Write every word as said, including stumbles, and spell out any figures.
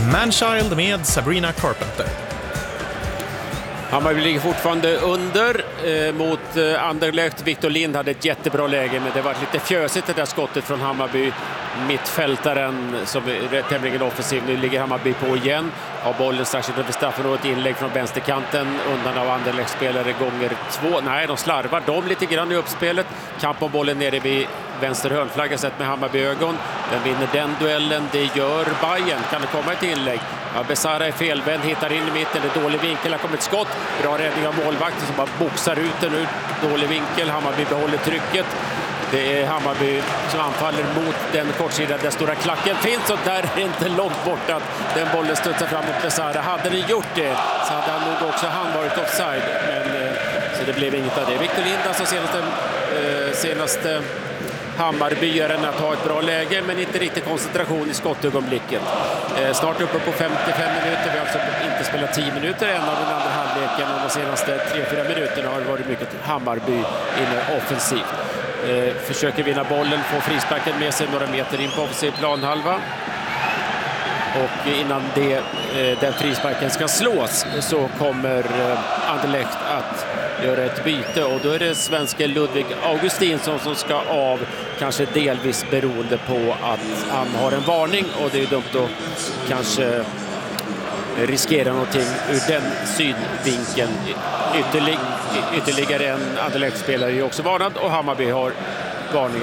Manchild med Sabrina Carpenter. Hammarby ligger fortfarande under eh, mot eh, Anderlecht. Victor Lind hade ett jättebra läge, men det var lite fjösigt det där skottet från Hammarby. Mittfältaren som är tämligen offensiv. Nu ligger Hammarby på igen. Har bollen strax utanför straffen och ett inlägg från vänsterkanten. Undan av Anderlecht-spelare gånger två. Nej, de slarvar de lite grann i uppspelet. Kamp om bollen nere vid vänster hörnflagga sett med Hammarby-ögon. Den vinner den duellen. Det gör Bayern. Kan det komma ett inlägg? Ja, Besara är felvänd, hittar in i mitten. Det är dålig vinkel. Här kommer ett skott. Bra räddning av målvakten som bara boxar ut den ur dålig vinkel. Hammarby behåller trycket. Det är Hammarby som anfaller mot den kortsida där stora klacken finns, och där är det inte långt bort att den bollen studsar fram mot Besara. Hade den gjort det så hade han nog också han varit offside, men eh, så det blev inget av det. Victor Lind, alltså senaste, eh, senaste Hammarbyaren, att ha ett bra läge men inte riktigt koncentration i skottögonblicket. Eh, snart uppe på femtiofem minuter. Vi har alltså inte spelat tio minuter än av den andra halvleken, och de senaste tre fyra minuterna har det varit mycket Hammarby inne offensivt. Eh, försöker vinna bollen, få frisparken med sig några meter in på offensiv planhalva. Och innan det, eh, den frisparken ska slås så kommer eh, Anderlecht att göra ett byte, och då är det svenska Ludvig Augustinsson som ska av, kanske delvis beroende på att han har en varning, och det är dumt att kanske riskera någonting ur den synvinkeln. Ytterlig, ytterligare en Anderlecht-spelare är ju också varnad, och Hammarby har varningar.